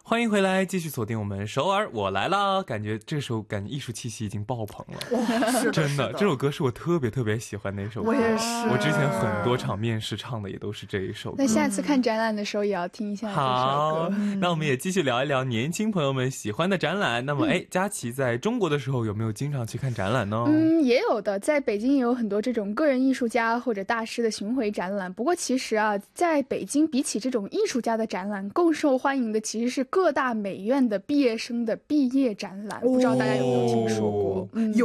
欢迎回来，继续锁定我们首尔我来啦。感觉这首感觉艺术气息已经爆棚了， 是的真的， 是的这首歌是我特别喜欢的一首歌。 我也是， 我之前很多场面试唱的也都是这一首歌。 那下次看展览的时候也要听一下这首好歌。， 那我们也继续聊一聊年轻朋友们喜欢的展览。那么，佳琪在中国的时候有没有经常去看展览呢？ 也有的，在北京也有很多这种个人艺术家或者大师的巡回展览。不过其实啊，在北京比起这种艺术家的展览，更受欢迎的其实是各大美院的毕业生的毕业展览。不知道大家有没有听说过？ 哦